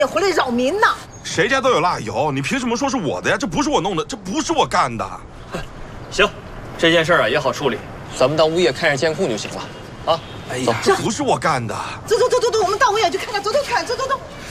也回来扰民呢。 谁家都有蜡油，你凭什么说是我的呀？这不是我弄的，这不是我干的。 行，这件事啊也好处理，咱们到物业看下监控就行了。啊， 哎呀，这不是我干的。 走，我们到物业去看看，走看，走。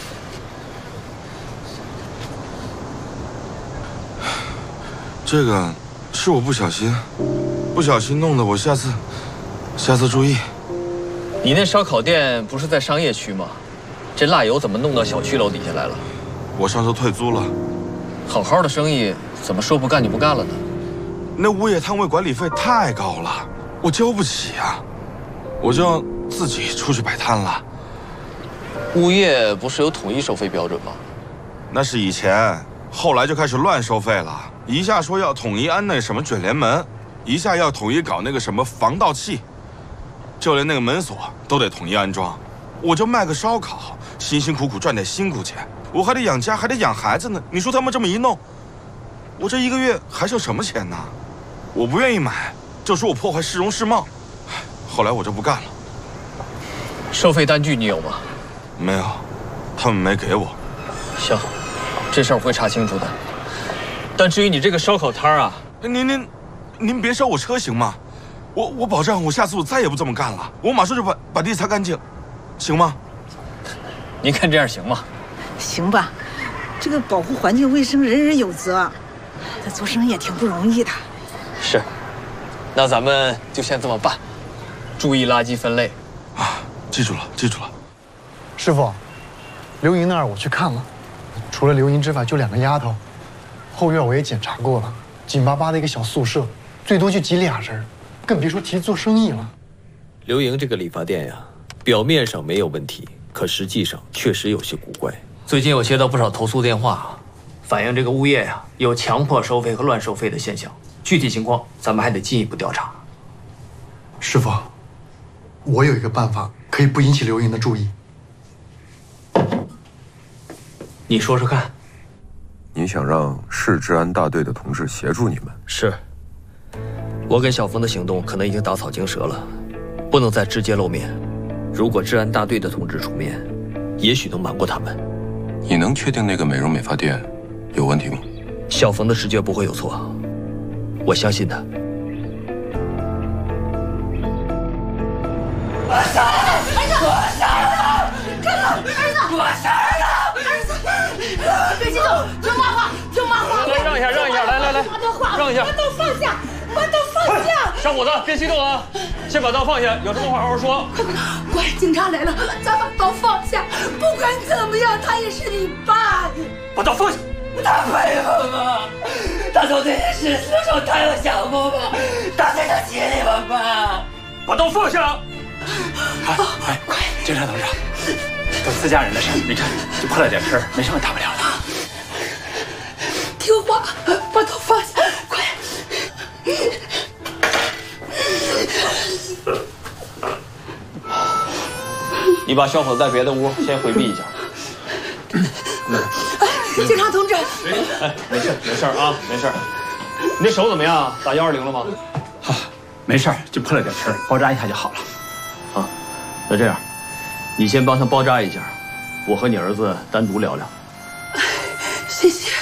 这个是我不小心弄的，我下次注意。 你那烧烤店不是在商业区吗？这蜡油怎么弄到小区楼底下来了？ 我上周退租了。 好好的生意怎么说不干就不干了呢？ 那物业摊位管理费太高了，我交不起啊，我就要自己出去摆摊了。 物业不是有统一收费标准吗？ 那是以前，后来就开始乱收费了。一下说要统一安那什么卷帘门，一下要统一搞那个什么防盗器，就连那个门锁都得统一安装。我就卖个烧烤，辛辛苦苦赚点辛苦钱，我还得养家，还得养孩子呢。你说他们这么一弄，我这一个月还剩什么钱呢？我不愿意买，就说我破坏市容市貌。后来我就不干了。 收费单据你有吗？ 没有，他们没给我。 行，这事儿我会查清楚的。但至于你这个烧烤摊啊， 您别烧我车行吗？我保证，我下次我再也不这么干了。我马上就把地擦干净，行吗？ 您看这样行吗？ 行吧，这个保护环境卫生人人有责，他做生意也挺不容易的。 是，那咱们就先这么办，注意垃圾分类。 啊，记住了。 师傅，刘莹那儿我去看了，除了刘莹之外就2个丫头，后院我也检查过了，紧巴巴的一个小宿舍，最多就挤2人，更别说提做生意了。 刘莹这个理发店呀，表面上没有问题，可实际上确实有些古怪。 最近我接到不少投诉电话，反映这个物业呀有强迫收费和乱收费的现象。具体情况咱们还得进一步调查。 师傅，我有一个办法可以不引起刘莹的注意。 你说说看。 你想让市治安大队的同志协助你们？ 是。我跟小峰的行动可能已经打草惊蛇了，不能再直接露面。如果治安大队的同志出面，也许能瞒过他们。 你能确定那个美容美发店有问题吗？ 小峰的直觉不会有错，我相信他。 我杀了！我杀了！站住！儿子！我杀了！儿子！别激动，听妈话，听妈话！ 来，让一下，来，让一下， 把刀放下，把刀放下！ 上火子，别激动啊！先把刀放下，有什么话好好说。 快，警察来了，咱把刀放下。不管怎么样，他也是你爸。 把刀放下。 他配合吗？他做这件事的时候，他有想过吗？他在他心里吗，爸？ 把刀放下。 快，警察同志，都自家人的事，你看就破了点事儿，没什么大不了的。 听话，把刀放下，快！ 你把小伙子在别的屋先回避一下。 警察同志， 哎，没事啊，没事。你那手怎么样？打120了吗？ 没事，就破了点事儿，包扎一下就好了。 啊，那这样，你先帮他包扎一下，我和你儿子单独聊聊。 谢谢。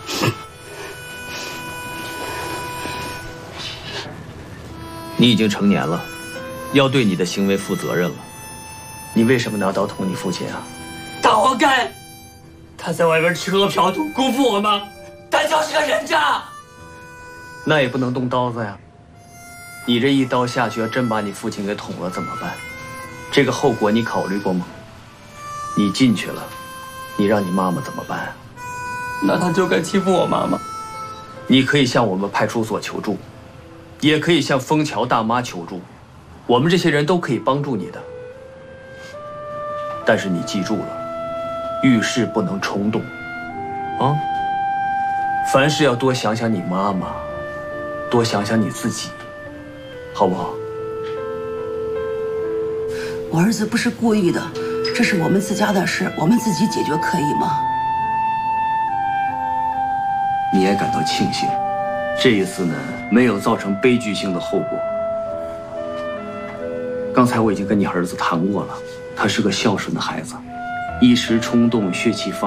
你已经成年了，要对你的行为负责任了。你为什么拿刀捅你父亲啊？ 他活该！他在外边吃喝嫖赌，辜负我妈，他就是个人渣。 那也不能动刀子呀。你这一刀下去，要真把你父亲给捅了怎么办？这个后果你考虑过吗？你进去了，你让你妈妈怎么办？ 那他就该欺负我妈妈。 你可以向我们派出所求助，也可以向枫桥大妈求助，我们这些人都可以帮助你的。但是你记住了，遇事不能冲动，啊！凡事要多想想你妈妈，多想想你自己，好不好？ 我儿子不是故意的，这是我们自家的事，我们自己解决可以吗？ 你也感到庆幸，这一次呢，没有造成悲剧性的后果。刚才我已经跟你儿子谈过了，他是个孝顺的孩子， 一时冲动，血气方。